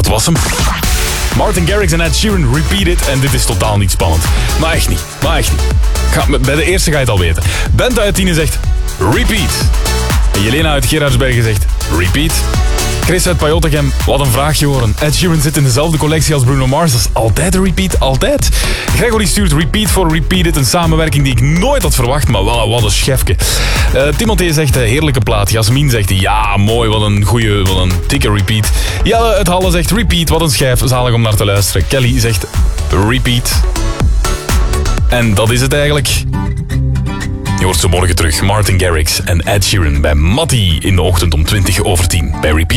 Dat was hem. Martin Garrix en Ed Sheeran, Repeat It. En dit is totaal niet spannend. Maar echt niet. Bij de eerste ga je het al weten. Bent uit Tiene zegt Repeat. En Jelena uit Gerardsbergen zegt Repeat. Chris uit Pajottegem, wat een vraagje horen. Ed Sheeran zit in dezelfde collectie als Bruno Mars. Dat is altijd een repeat, altijd. Gregory stuurt Repeat voor Repeat It. Een samenwerking die ik nooit had verwacht, maar wel wat een schefke. Timothée zegt heerlijke plaat. Jasmin zegt ja, mooi, wat een dikke repeat. Jelle uit Halle zegt Repeat, wat een schijf. Zalig om naar te luisteren. Kelly zegt Repeat. En dat is het eigenlijk. Je hoort zo morgen terug Martin Garrix en Ed Sheeran bij Mattie in de ochtend om 10:20 bij Repeat.